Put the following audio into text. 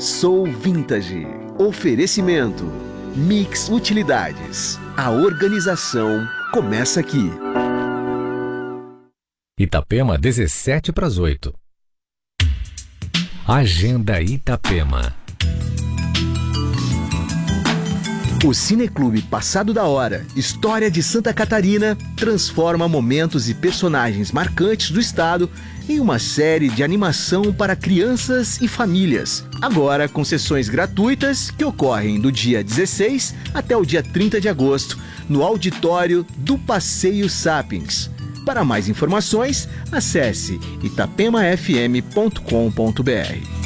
Sou Vintage. Oferecimento Mix Utilidades. A organização começa aqui. Itapema, 7:17. Agenda Itapema. O Cineclube Passado da Hora, História de Santa Catarina, transforma momentos e personagens marcantes do estado em uma série de animação para crianças e famílias. Agora com sessões gratuitas que ocorrem do dia 16 até o dia 30 de agosto, no auditório do Passeio Sapiens. Para mais informações, acesse itapemafm.com.br.